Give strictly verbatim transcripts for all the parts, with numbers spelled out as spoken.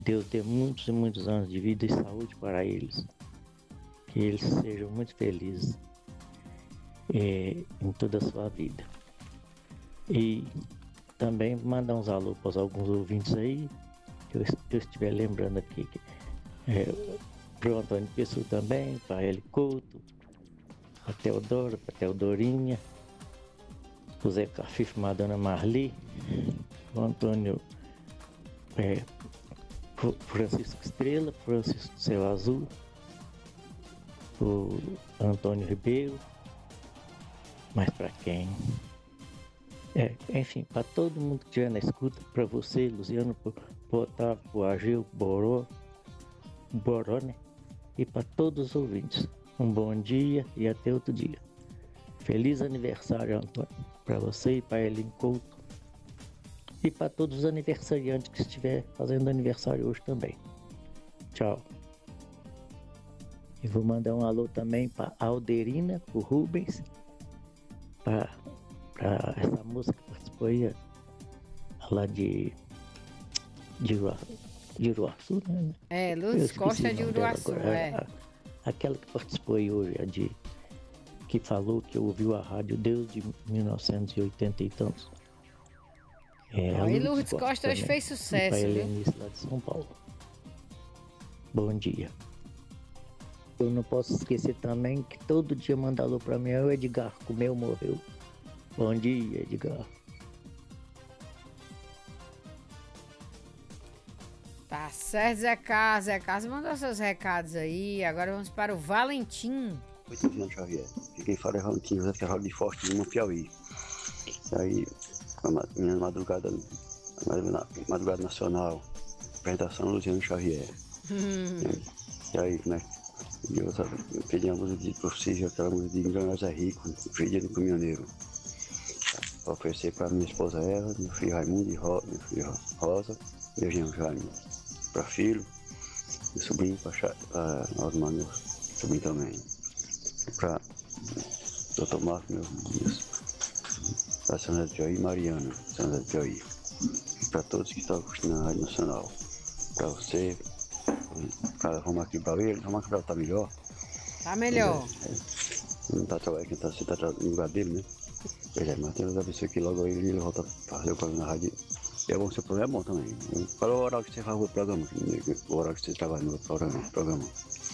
Deus dê muitos e muitos anos de vida e saúde para eles. Que eles sejam muito felizes é, em toda a sua vida. E também mandar uns alô para alguns ouvintes aí, que eu, eu estiver lembrando aqui. Que, é, para o Antônio Pessoa também, para a Eli Couto, para a Teodora, para a Teodorinha, para o Zé Cafif, para a Dona Marli, para o Antônio é, Francisco Estrela, Francisco do Céu Azul, para o Antônio Ribeiro, mas para quem? É, enfim, para todo mundo que estiver na escuta, para você, Luciano, para o Otávio, para o Agil, para o Boró, Boró, né? E para todos os ouvintes, um bom dia e até outro dia. Feliz aniversário, Antônio, para você e para a Ellen Couto. E para todos os aniversariantes que estiver fazendo aniversário hoje também. Tchau. E vou mandar um alô também para a Alderina, para o Rubens, para essa moça que participou aí, lá de, de, de Uruaçu, né? É, Luz Costa de Uruaçu, agora, é. A, aquela que participou aí hoje, a de, que falou que ouviu a rádio desde mil novecentos e oitenta e tantos. É, Aí Lourdes Costa, Costa hoje fez sucesso, e viu? Helenice, lá de São Paulo. Bom dia. Eu não posso esquecer também que todo dia manda alô pra mim, é o Edgar, comeu, morreu. Bom dia, Edgar. Tá certo, Zé Carlos. Zé Carlos mandou seus recados aí. Agora vamos para o Valentim. Oi, Luciano Xavier. Fiquei fora de Valentim, José Ferrari de Forte, Lima, Piauí. E aí, a minha madrugada, a madrugada nacional, apresentação Luciano Xavier. Hum. E aí, né? Eu, eu pedi a música de Procígio, aquela música de Milionários é Rico, Fredia do Caminhoneiro. Para oferecer para minha esposa Eva, meu filho Raimundo e Ro, meu filho Rosa, meu genro Jaime, para filho, meu sobrinho, para Osmar, meu sobrinho também, para doutor Marco, meu, meu para Sandra de Piauí e Mariana, Sandra de Piauí, e para todos que estão assistindo na Rádio Nacional, para você, para Romac Brau, ele, Romac Brau está melhor? Tá melhor. É, é, não está trabalhando, quem está tá, tá, no lugar dele, né? Pois é, mas Deus abençoe que logo ele, ele volta a fazer o programa na rádio. E é bom, seu programa é bom também. Qual é o horário que você faz o programa? O horário que você trabalha no programa? programa.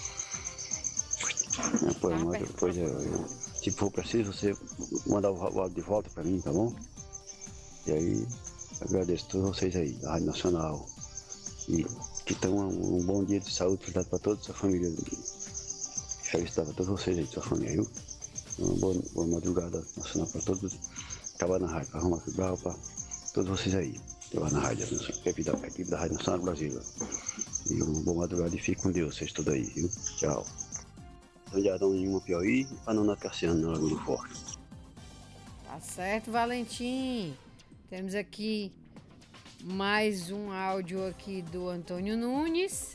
É, pois, mas, pois é, eu, se for preciso, você mandar o áudio de volta para mim, tá bom? E aí, agradeço a todos vocês aí, da Rádio Nacional. E que tenham um, um bom dia de saúde, felicidade para toda a sua família. Felicidade para todos vocês aí, sua família, viu? Uma boa, boa madrugada nacional para todos que trabalham na rádio, para Romac Brau, para todos vocês aí, que trabalham na rádio, a equipe da, a equipe da Rádio Nacional do Brasil. E uma boa madrugada e fique com Deus, vocês todos aí, viu? Tchau. São de Adão em uma Piauí e para Nona Cassiano, na Lagoa do Forte. Tá certo, Valentim. Temos aqui mais um áudio aqui do Antônio Nunes.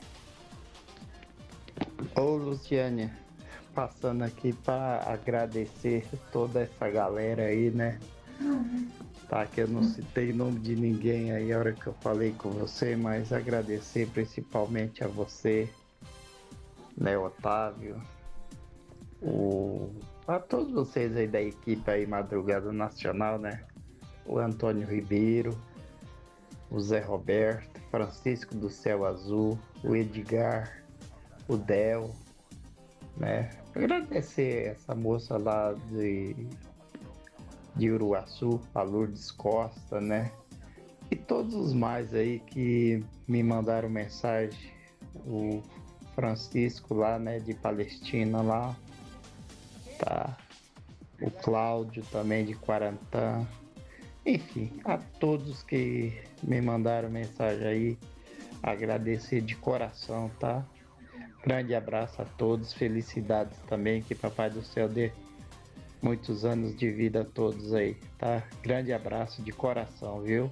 Ô, Luciane, passando aqui para agradecer toda essa galera aí, né? Tá, que eu não citei o nome de ninguém aí a hora que eu falei com você, mas agradecer principalmente a você, né, Otávio, o... a todos vocês aí da equipe aí Madrugada Nacional, né? O Antônio Ribeiro, o Zé Roberto, Francisco do Céu Azul, o Edgar, o Del, né? Agradecer essa moça lá de, de Uruaçu, a Lourdes Costa, né? E todos os mais aí que me mandaram mensagem, o Francisco lá, né, de Palestina lá, tá? O Cláudio também de Quarantã, enfim, a todos que me mandaram mensagem aí, agradecer de coração, tá? Grande abraço a todos, felicidades também, que Papai do Céu dê muitos anos de vida a todos aí, tá? Grande abraço de coração, viu?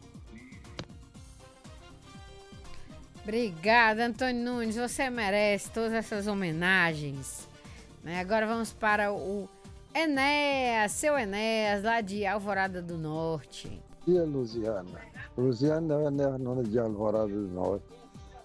Obrigada, Antônio Nunes, você merece todas essas homenagens. Né? Agora vamos para o Enéas, seu Enéas, lá de Alvorada do Norte. E a Luziana? Luziana é a nona de Alvorada do Norte.